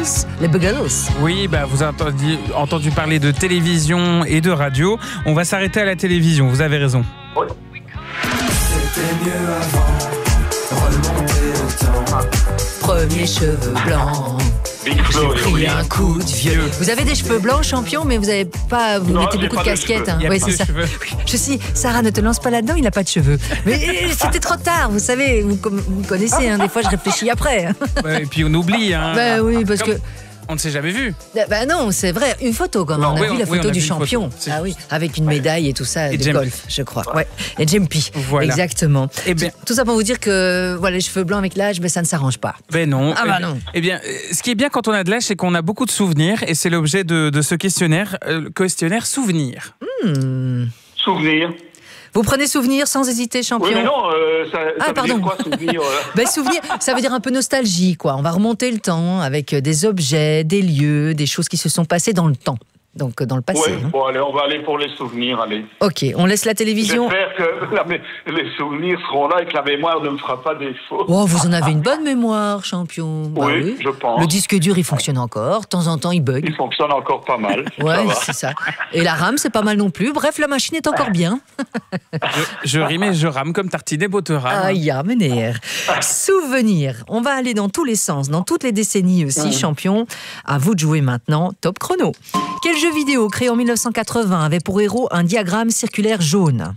les Buggles. Oui, vous avez entendu parler de télévision et de radio. On va s'arrêter à la télévision, vous avez raison. Oui. C'était mieux avant, remonter le temps. Premiers cheveux blancs. Big Flo, J'ai pris un coup de vieux. Vous avez des cheveux blancs, champion, mais vous mettez beaucoup de casquettes. Il y a Oui, pas c'est de ça. cheveux. Je sais, Sarah, ne te lance pas là-dedans, il n'a pas de cheveux. Mais c'était trop tard, vous savez, vous connaissez, des fois je réfléchis après. Et puis on oublie. Oui, parce que... On ne s'est jamais vu. Non, c'est vrai, une photo quand même. On a vu la photo du champion. Photo. Ah oui, avec une médaille et tout ça, Et de Jempi. golf, je crois. Ouais. Et Jempi, Voilà. exactement. Eh bien- Tout ça pour vous dire que les cheveux blancs avec l'âge, ça ne s'arrange pas. Non. Non. Eh bien, ce qui est bien quand on a de l'âge, c'est qu'on a beaucoup de souvenirs, et c'est l'objet de ce questionnaire, questionnaire souvenir. Souvenir. Vous prenez souvenir sans hésiter, champion. Oui, mais non, ça veut pardon. dire quoi, souvenir Souvenir, ça veut dire un peu nostalgie, quoi. On va remonter le temps avec des objets, des lieux, des choses qui se sont passées dans le temps. Donc, dans le passé. Oui, bon, allez, on va aller pour les souvenirs, allez. Ok, on laisse la télévision. J'espère que les souvenirs seront là et que la mémoire ne me fera pas défaut. Oh, vous en avez une bonne mémoire, champion. Oui, je pense. Le disque dur, il fonctionne encore. De temps en temps, il bug. Il fonctionne encore pas mal. Ouais, Ça va. c'est ça. Et la RAM, c'est pas mal non plus. Bref, la machine est encore bien. Je rime et je rame comme tartine et Botterame. Ah, ya, mener. Souvenir. On va aller dans tous les sens, dans toutes les décennies aussi, champion. À vous de jouer maintenant. Top chrono. Quel jeu vidéo créé en 1980 avait pour héros un diagramme circulaire jaune?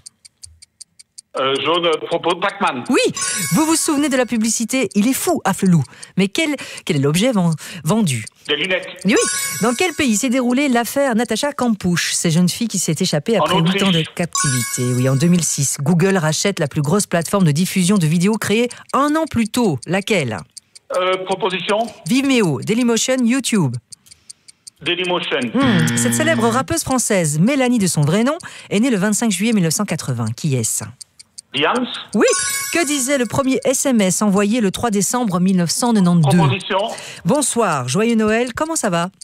Jaune, propos de Pac-Man. Oui, vous vous souvenez de la publicité « Il est fou, Afflelou ». Mais quel est l'objet vendu? Des lunettes. Oui, dans quel pays s'est déroulée l'affaire Natacha Campouche, cette jeune fille qui s'est échappée après 8 ans de captivité? Oui, en 2006, Google rachète la plus grosse plateforme de diffusion de vidéos créée un an plus tôt. Laquelle? Proposition Vimeo, Dailymotion, YouTube. Dailymotion. Cette célèbre rappeuse française, Mélanie de son vrai nom, est née le 25 juillet 1980. Qui est-ce? Diams. Oui, que disait le premier SMS envoyé le 3 décembre 1992? Proposition. Bonsoir, joyeux Noël, comment ça va?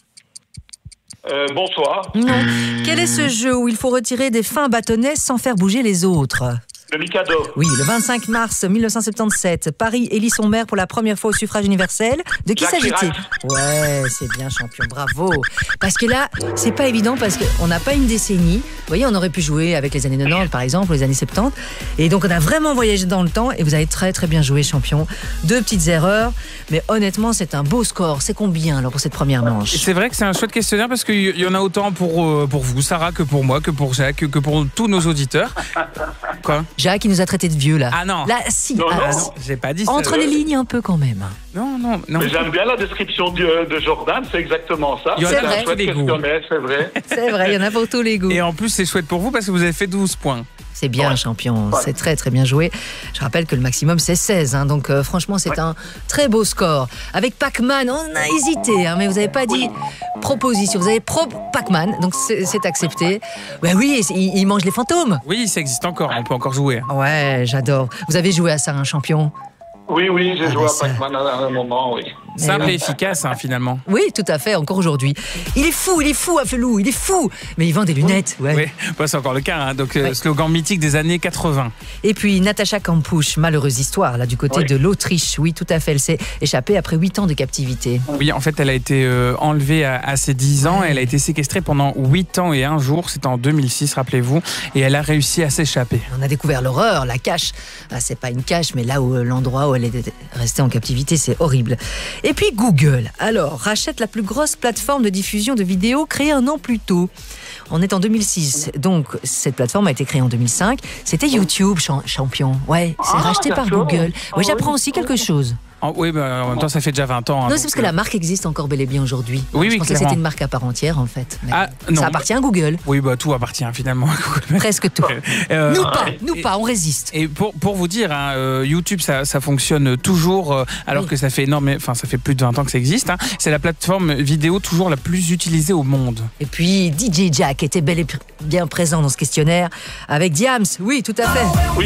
Bonsoir. Non. Quel est ce jeu où il faut retirer des fins bâtonnets sans faire bouger les autres? Le Mikado. Oui, le 25 mars 1977, Paris élit son maire pour la première fois au suffrage universel. De qui Jacques s'agit-il? Chirac. Ouais, c'est bien, champion, bravo. Parce que là, c'est pas évident parce qu'on n'a pas une décennie. Vous voyez, on aurait pu jouer avec les années 90, par exemple, ou les années 70. Et donc, on a vraiment voyagé dans le temps et vous avez très, très bien joué, champion. 2 petites erreurs, mais honnêtement, c'est un beau score. C'est combien, alors, pour cette première manche? Et c'est vrai que c'est un chouette questionnaire parce qu'il y en a autant pour vous, Sarah, que pour moi, que pour Jacques, que pour tous nos auditeurs. Quoi? Jacques, il nous a traité de vieux, là. Ah non. Là, si. Non, ah, non. si. J'ai pas dit ça. Entre les lignes, un peu quand même. Non. Mais j'aime bien la description de Jordan, c'est exactement ça. Il y en a C'est C'est vrai. un chouette tous les goûts. questionnaire, c'est vrai. C'est vrai, il y en a pour tous les goûts. Et en plus, c'est chouette pour vous parce que vous avez fait 12 points. C'est bien, champion. C'est très, très bien joué. Je rappelle que le maximum, c'est 16. Donc, franchement, c'est un très beau score. Avec Pac-Man, on a hésité, mais vous n'avez pas dit proposition. Vous avez Pac-Man, donc c'est accepté. Ben oui, il mange les fantômes. Oui, ça existe encore, on peut encore jouer. Ouais, j'adore. Vous avez joué à ça, un champion? Oui, j'ai joué bah à Pac-Man à un moment, oui. Simple oui. et efficace, finalement. Oui, tout à fait, encore aujourd'hui. Il est fou, Afflelou, il est fou. Mais il vend des lunettes, ouais. Oui, c'est encore le cas. Donc, Ouais. slogan mythique des années 80. Et puis Natacha Campouche, malheureuse histoire, là, du côté de l'Autriche. Oui, tout à fait, elle s'est échappée après 8 ans de captivité. Oui, en fait, elle a été enlevée à ses 10 ans. Elle a été séquestrée pendant 8 ans et 1 jour. C'était en 2006, rappelez-vous. Et elle a réussi à s'échapper. On a découvert l'horreur, la cache. Ah, c'est pas une cache, mais là où l'endroit où elle est restée en captivité, c'est horrible. Et puis Google, alors, rachète la plus grosse plateforme de diffusion de vidéos créée un an plus tôt. On est en 2006, donc cette plateforme a été créée en 2005. C'était YouTube, champion. Ouais, c'est racheté par d'accord. Google. Ouais, j'apprends aussi quelque chose. Oui, en même temps, ça fait déjà 20 ans. Non, donc, c'est parce que la marque existe encore bel et bien aujourd'hui. Oui, Je oui, pense que clairement. c'était une marque à part entière, en fait. Mais Ah, non. ça appartient à Google. Oui, tout appartient finalement à Google. Presque tout. Euh, Nous pas, on résiste. Et pour vous dire, YouTube, ça fonctionne toujours, alors que ça fait ça fait plus de 20 ans que ça existe. C'est la plateforme vidéo toujours la plus utilisée au monde. Et puis DJ Jack était bel et bien présent dans ce questionnaire avec Diams. Oui, tout à fait. Oui.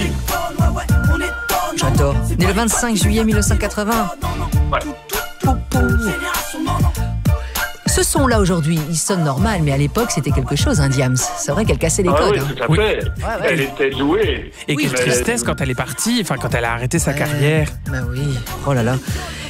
J'adore. Né le 25 juillet 1980. Ouais. Ce son-là aujourd'hui, il sonne normal, mais à l'époque c'était quelque chose, Diams. C'est vrai qu'elle cassait les Ah codes. oui, hein. tout à Oui. fait. Ouais. Elle était douée. Et quelle mais- tristesse quand elle est partie, quand elle a arrêté sa carrière. Bah oui, oh là là.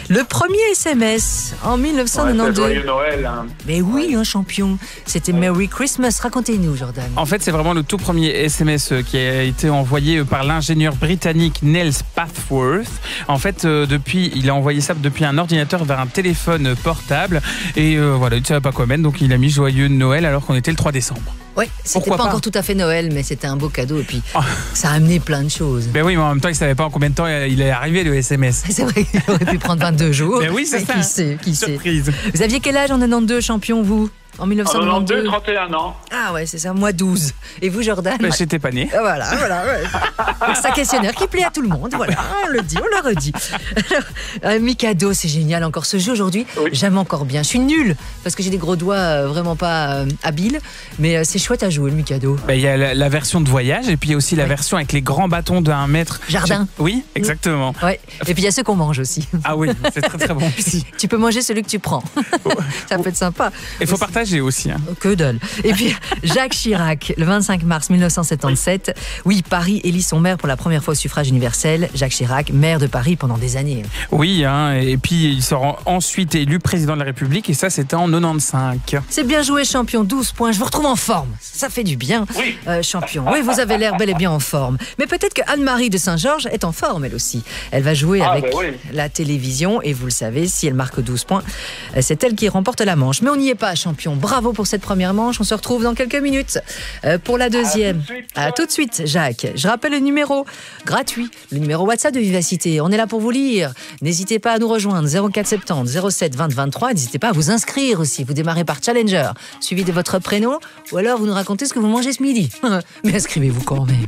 Le premier SMS en Ouais, 1992. c'est joyeux Noël. Hein. Mais oui, un champion. C'était Merry Christmas. Racontez-nous, Jordan. En fait, c'est vraiment le tout premier SMS qui a été envoyé par l'ingénieur britannique Niels Pathworth. En fait, il a envoyé ça depuis un ordinateur vers un téléphone portable. Et voilà, il ne savait pas quoi mettre, donc il a mis joyeux Noël alors qu'on était le 3 décembre. Ouais, c'était Pourquoi pas pas encore tout à fait Noël, mais c'était un beau cadeau. Et puis, ça a amené plein de choses. Ben oui, mais en même temps, il ne savait pas en combien de temps il est arrivé le SMS. C'est vrai qu'il aurait pu prendre 22 jours. Ben oui, c'est Mais ça. Qui sait. Surprise. Vous aviez quel âge en 92, champion, vous? En En 1992 92, 31 ans. Ah ouais, c'est ça, moi 12. Et vous, Jordan? Ben, j'étais pas né. Voilà. Ouais. C'est un questionnaire qui plaît à tout le monde. Voilà, on le dit, on le redit. Alors, Mikado, c'est génial. Encore ce jeu aujourd'hui, Oui. j'aime encore bien. Je suis nulle parce que j'ai des gros doigts vraiment pas habiles. Mais c'est chouette à jouer, le Mikado. Ben, il y a la version de voyage et puis il y a aussi la version avec les grands bâtons de 1 mètre. Jardin. Oui, exactement. Ouais. Et puis il y a ceux qu'on mange aussi. Ah oui, c'est très très bon aussi. Tu peux manger celui que tu prends. Ça peut être sympa. Il faut partager aussi. Hein. Que dalle. Et puis, Jacques Chirac, le 25 mars 1977. Oui, Paris élit son maire pour la première fois au suffrage universel. Jacques Chirac, maire de Paris pendant des années. Oui, hein, et puis il sera ensuite élu président de la République et ça c'était en 95. C'est bien joué, champion. 12 points. Je vous retrouve en forme. Ça fait du bien. Oui. Champion. Oui, vous avez l'air bel et bien en forme. Mais peut-être que Anne-Marie de Saint-Georges est en forme, elle aussi. Elle va jouer avec oui. la télévision. Et vous le savez, si elle marque 12 points, c'est elle qui remporte la manche. Mais on n'y est pas, champion. Bravo pour cette première manche. On se retrouve dans quelques minutes pour la deuxième. À tout de suite, Jacques. Je rappelle le numéro gratuit, le numéro WhatsApp de Vivacité. On est là pour vous lire. N'hésitez pas à nous rejoindre. 04 70 07 20 23. N'hésitez pas à vous inscrire aussi. Vous démarrez par Challenger, suivi de votre prénom, ou alors vous nous racontez ce que vous mangez ce midi. Mais inscrivez-vous quand même.